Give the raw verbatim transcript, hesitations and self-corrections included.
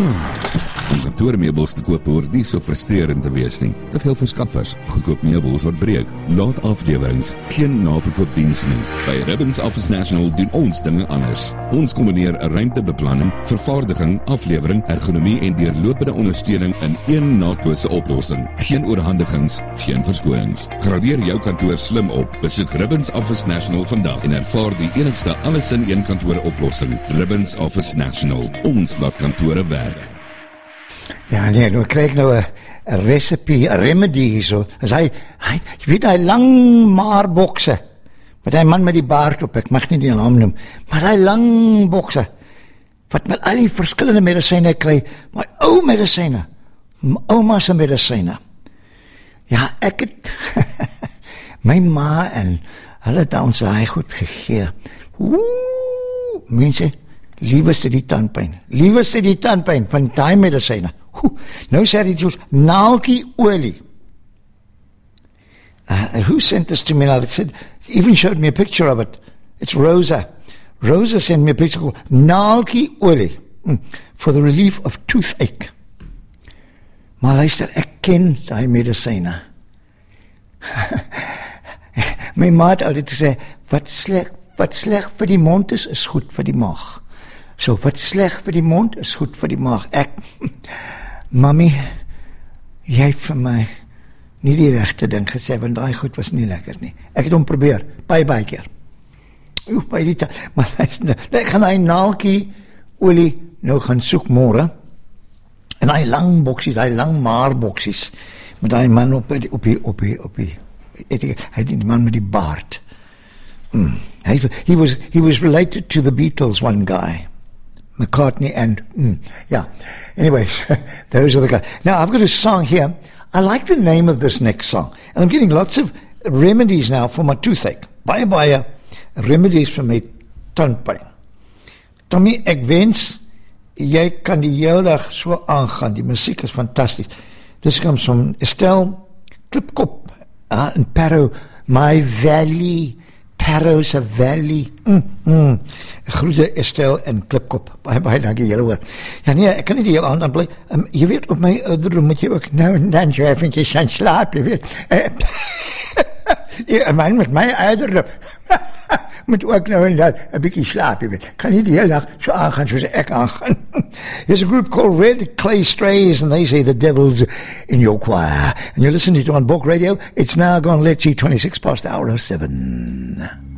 Om kantoormeubels te koop hoort nie so frustrerend te wees nie. Te veel verskaffers, goedkoop meubels wat breek, laat aflewerings, geen naverkoopdiens nie. By Ribbons Office National doen ons dinge anders. Ons kombineer ruimtebeplanning, vervaardiging, aflewering, ergonomie en deurlopende ondersteuning in een naatlose oplossing. Geen oorhandigings, geen verskonings. Gradeer jou kantoor slim op. Besoek Ribbons Office National vandag en ervaar die enigste alles in een kantoor oplossing. Ribbons Office National. Ons laat kantore werk. Ja, nee, nou krijg ik nou een recipe, een remedy hier zo. Dus hij, hij, je weet, hij lang maar boksen. Met die man met die baard op, ik mag niet die naam noemen. Maar hij lang boksen. Wat met al die verschillende medicijnen krijg. Maar oude medicijnen. Oma's medicijnen. Ja, ik het... mijn ma en hulle het ons daai goed gegee. Oeh, mense, lieweste die tandpyn. Lieweste die tandpyn van daai medisyne. Oeh, nou sê dit soos naaltjie olie. Uh, who sent this to me now? They said, even showed me a picture of it. It's Rosa. Rosa sent me a picture called naaltjie olie mm, for the relief of toothache. Maar luister, ek ken daai medisyne. My ma het altyd gesê, wat sleg, wat sleg vir die mond is, is goed vir die maag. So, wat sleg vir die mond is goed vir die maag. Ek, mami, jy het vir my nie die regte ding gesê, want daai goed was nie lekker nie. Ek het hom probeer, baie, baie keer. Oeh, baie die tijd. Maar luister, ek gaan die naaltjie olie nou gaan soek môre. En die lang boksies, die lang maar boksies, met die man op die, op die, op die, op die, hy die man met die baard. Mm. He, he, was, he was related to the Beatles, one guy. McCartney and, mm, yeah. Anyways, those are the guys. Now, I've got a song here. I like the name of this next song. And I'm getting lots of remedies now for my toothache. Baie, baie remedies for my tandpyn. Tommy, ek wens, jy kan die hele dag so aangaan. Die musiek is fantasties. This comes from Estelle Klipkop uh, in Parow, my valley. Paro's a valley. Mm, mm. Groete Estelle in Klipkop. Baie, baie dankie julle hoor. Ja nee, ek kan nie die hele aand aan bly. Um, jy weet, op my ouderdom moet jy ook nou en dan so eventjes gaan slaap, jy weet. Uh, ja, man met my ouderdom moet ook nou en dan een bietjie slaap, jy weet. Kan nie die hele dag so aangaan soos ek aangaan. There's a group called Red Clay Strays and they say the devil's in your choir. And you're listening to On Book Radio. It's now gone, let's see, twenty-six past the hour of seven.